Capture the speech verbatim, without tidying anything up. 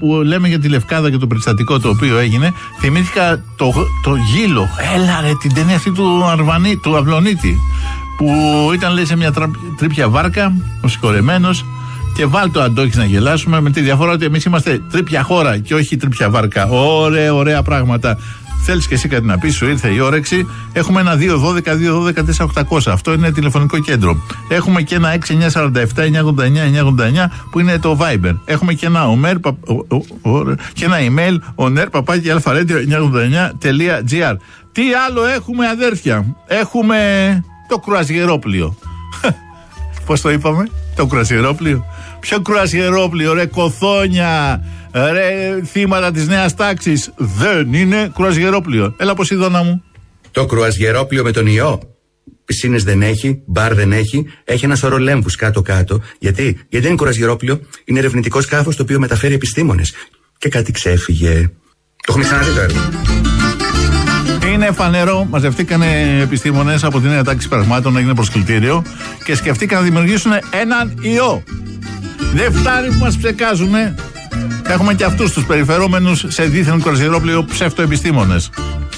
που λέμε για τη Λευκάδα και το περιστατικό το οποίο έγινε, θυμήθηκα το, το Γύλο. Έλα ρε, την ταινία αυτή του, Αρβανί, του Αυλονίτη, που ήταν, λέει, σε μια τρα, τρίπια βάρκα, ο συγχωρεμένος, και βάλ το αντόχεις να γελάσουμε, με τη διαφορά ότι εμείς είμαστε τρίπια χώρα και όχι τρίπια βάρκα. Ωραία, ωραία πράγματα. Θέλεις και εσύ κάτι να πεις, σου ήρθε η όρεξη. Έχουμε ένα δύο δώδεκα δύο δώδεκα τέσσερα οκτακόσια. Αυτό είναι τηλεφωνικό κέντρο. Έχουμε και ένα έξι εννιά τέσσερα επτά εννιά ογδόντα εννιά εννιά ογδόντα εννιά που είναι το Viber. Έχουμε και ένα, ομέρ, πα, ο, ο, ο, και ένα email oner παπάκι αλφαρέντιο εννιά ογδόντα εννιά τελεία τζι άρ. Τι άλλο έχουμε, αδέρφια? Έχουμε το κρουαζιερόπλιο. Πώς το είπαμε, το κρουαζιερόπλιο? Ποιο κρουαζιερόπλιο, ρε κοθόνια, ρε θύματα της νέας τάξης? Δεν είναι κρουαζιερόπλιο. Έλα, Ποσειδώνα μου. Το κρουαζιερόπλιο με τον ιό. Πισίνες δεν έχει, μπαρ δεν έχει, έχει ένα σωρό λέμβους κάτω-κάτω. Γιατί? Γιατί είναι κρουαζιερόπλιο, είναι ερευνητικό σκάφος το οποίο μεταφέρει επιστήμονες. Και κάτι ξέφυγε. Το έχουμε ξαναδεί το έργο. Είναι φανερό, μαζευτήκανε επιστήμονες από την νέα τάξη πραγμάτων, έγινε προσκλητήριο και σκεφτήκαν να δημιουργήσουν έναν ιό. Δεν φτάνει που μας ψεκάζουνε. Έχουμε και αυτούς τους περιφερόμενους σε δίθεν κρουαζιερόπλιο ψευτοεπιστήμονες.